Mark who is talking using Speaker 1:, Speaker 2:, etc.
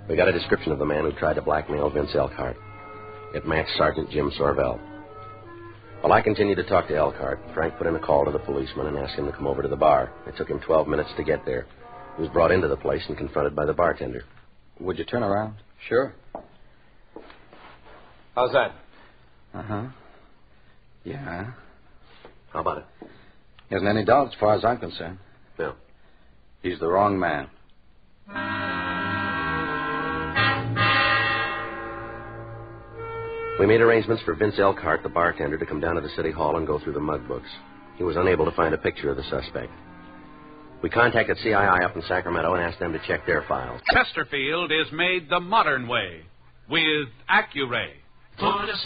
Speaker 1: We got a description of the man who tried to blackmail Vince Elkhart. It matched Sergeant Jim Sorvell. While I continued to talk to Elkhart, Frank put in a call to the policeman and asked him to come over to the bar. It took him 12 minutes to get there. He was brought into the place and confronted by the bartender.
Speaker 2: Would you turn around?
Speaker 3: Sure. How's that?
Speaker 2: Uh-huh. Yeah.
Speaker 1: How about it?
Speaker 2: Isn't any doubt as far as I'm concerned.
Speaker 1: No.
Speaker 2: He's the wrong man.
Speaker 1: We made arrangements for Vince Elkhart, the bartender, to come down to the city hall and go through the mug books. He was unable to find a picture of the suspect. We contacted CII up in Sacramento and asked them to check their files.
Speaker 4: Chesterfield is made the modern way with Accuray.